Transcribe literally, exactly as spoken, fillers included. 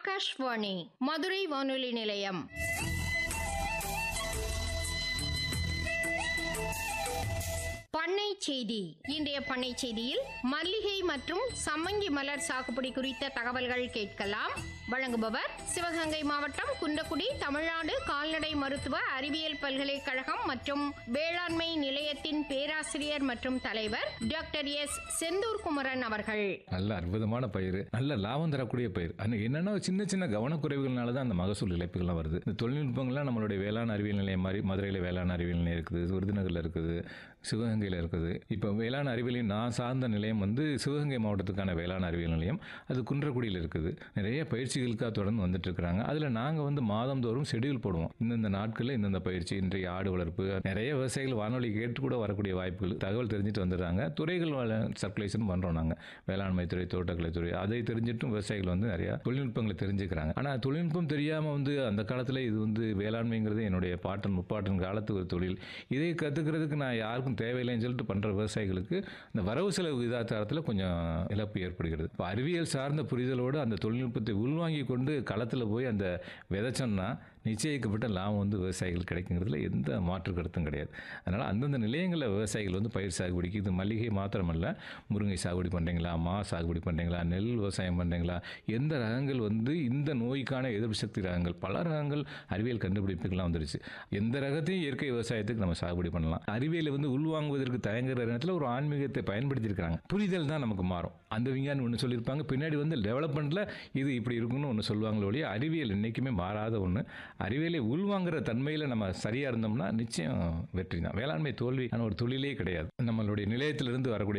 ஆகாஷ்வாணி மதுரை வானொலி நிலையம். பண்ணை செய்தி. இன்றைய பண்ணை செய்தியில் மல்லிகை மற்றும் சம்மங்கி மலர் சாகுபடி குறித்த தகவல்கள் கேட்கலாம். வழங்குபவர் சிவகங்கை மாவட்டம் குன்றக்குடி தமிழ்நாடு கால்நடை மருத்துவ அறிவியல் பல்கலைக்கழகம் மற்றும் வேளாண்மை நிலையத்தின் பேராசிரியர் மற்றும் தலைவர் டாக்டர் எஸ் செந்தூர் குமரன் அவர்கள். நல்ல அற்புதமான பயிர், நல்ல லாபம் தரக்கூடிய பயிர். என்னன்னா சின்ன சின்ன கவனக்குறைவுகள்னால தான் அந்த மகசூல் இழப்புகள்லாம் வருது. இந்த தொழில்நுட்பங்கள்லாம் நம்மளுடைய வேளாண் அறிவியல் நிலையம் மாதிரி மதுரையில் வேளாண் அறிவியல் நிலையம் இருக்குது, விருதுநகரில் இருக்குது, சிவகங்கையில் இருக்குது. இப்போ வேளாண் அறிவியல் நான் சார்ந்த நிலையம் வந்து சிவகங்கை மாவட்டத்துக்கான வேளாண் அறிவியல் நிலையம், அது குன்றக்குடியில் இருக்குது. நிறைய பயிற்சிகளுக்காக தொடர்ந்து வந்துட்டு இருக்கிறாங்க. அதில் நாங்கள் வந்து மாதந்தோறும் ஷெடியூல் போடுவோம். இந்தந்த நாட்களில் இந்தந்த பயிற்சி, இன்றைய ஆடு வளர்ப்பு, நிறைய விவசாயிகள் வானொலி கேட்டு கூட வரக்கூடிய வாய்ப்புகள், தகவல் தெரிஞ்சுட்டு வந்துடுறாங்க. துறைகள் சர்க்குலேஷன் பண்ணுறோம் நாங்கள், வேளாண்மை துறை, தோட்டக்கலைத்துறை. அதை தெரிஞ்சிட்டும் விவசாயிகள் வந்து நிறைய தொழில்நுட்பங்களை தெரிஞ்சுக்கிறாங்க. ஆனால் தொழில்நுட்பம் தெரியாமல் வந்து அந்த காலத்தில் இது வந்து வேளாண்மைங்கிறது என்னுடைய பாட்டன் முப்பாட்டன் காலத்து ஒரு தொழில். இதை கற்றுக்கிறதுக்கு நான் யாருக்கும் தேவையில்லைன்னு சொல்லிட்டு பண்ணுற விவசாயிகளுக்கு இந்த வரவு செலவு விகிதாச்சாரத்தில் கொஞ்சம் இழப்பு ஏற்படுகிறது. இப்போ அறிவியல் சார்ந்த புரிதலோடு அந்த தொழில்நுட்பத்தை உள்வாங்கி கொண்டு களத்தில் போய் அந்த விதைச்சோம்னா நிச்சயிக்கப்பட்ட லாபம் வந்து விவசாயிகள் கிடைக்குங்கிறதுல எந்த மாற்று கருத்தும் கிடையாது. அதனால் அந்தந்த நிலையங்களில் விவசாயிகள் வந்து பயிர் சாகுபடிக்கு, இது மல்லிகை மாத்திரமல்ல, முருங்கை சாகுபடி பண்ணுறீங்களா, மா சாகுபடி பண்ணுறீங்களா, நெல் விவசாயம் பண்ணுறீங்களா, எந்த ரகங்கள் வந்து இந்த நோய்க்கான எதிர்ப்பு சக்தி ரகங்கள், பல ரகங்கள் அறிவியல் கண்டுபிடிப்புகள்லாம் வந்துருச்சு. எந்த ரகத்தையும் இயற்கை விவசாயத்துக்கு நம்ம சாகுபடி பண்ணலாம். அறிவியலை வந்து உள்வாங்குவதற்கு தயங்குற நேரத்தில் ஒரு ஆன்மீகத்தை பயன்படுத்தியிருக்கிறாங்க. புரிதல் தான் நமக்கு மாறும். அந்த விஞ்ஞானி ஒன்று சொல்லியிருப்பாங்க, பின்னாடி வந்து டெவலப்மெண்ட்டில் இது இப்படி இருக்குன்னு ஒன்று சொல்லுவாங்களே ஒழிய அறிவியல் என்றைக்குமே மாறாத ஒன்று. அறிவியலை உள்வாங்குற தன்மையில் நம்ம சரியாக இருந்தோம்னா நிச்சயம் வெற்றி தான். வேளாண்மை தோல்வியான ஒரு தொழிலே கிடையாது. நம்மளுடைய நிலையத்திலிருந்து வரக்கூடிய